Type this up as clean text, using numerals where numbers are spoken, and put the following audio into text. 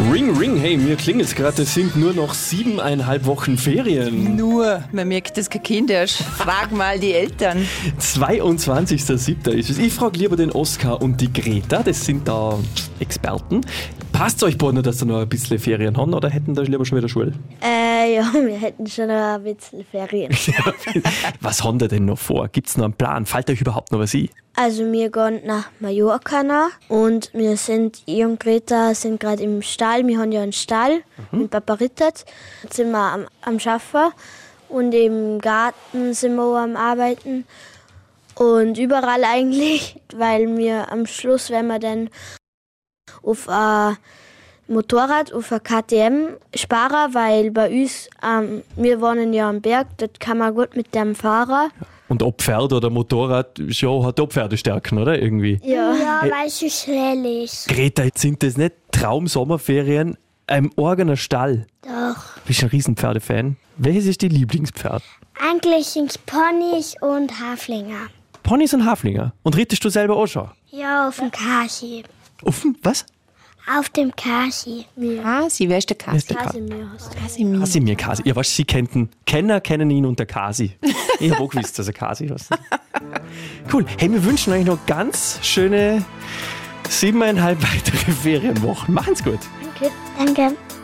Ring, ring, hey, mir klingelt's gerade, es sind nur noch 7,5 Wochen Ferien. Nur, man merkt, dass kein Kind ist. Frag mal die Eltern. 22.07. ist es. Ich frage lieber den Oskar und die Greta, das sind da Experten. Passt euch beiden, dass ihr noch ein bisschen Ferien haben oder hätten da lieber schon wieder Schule? Ja, wir hätten schon noch ein bisschen Ferien. Was habt ihr denn noch vor? Gibt's noch einen Plan? Fällt euch überhaupt noch was ein? Also wir gehen nach Mallorca nach und ich und Greta sind gerade im Stall. Wir haben ja einen Stall mit Papa Rittert. Jetzt sind wir am Schaffen und im Garten sind wir auch am Arbeiten. Und überall eigentlich, weil wir am Schluss, wenn wir dann auf ein Motorrad, auf ein KTM sparen, weil bei uns, wir wohnen ja am Berg, dort kann man gut mit dem fahren. Und ob Pferd oder Motorrad schon hat auch Pferdestärken, oder? Irgendwie. Ja, weil es so schnell ist. Greta, sind das nicht Traum-Sommerferien im eigener Stall? Doch. Bist du ein Riesenpferdefan? Welches ist dein Lieblingspferd? Eigentlich sind es Ponys und Haflinger. Ponys und Haflinger. Und rittest du selber auch schon? Ja, auf dem Kasi. Was? Auf dem Kasi. Kasi, wer ist der Wer ist Kasi? der Kasimir heißt er. Kasimir. Kasimir Kasi. Ja, was Sie Kenner kennen ihn unter Kasi. Ich habe auch gewusst, dass er Kasi heißt. Cool. Hey, wir wünschen euch noch ganz schöne 7,5 weitere Ferienwochen. Machen's gut. Danke. Danke.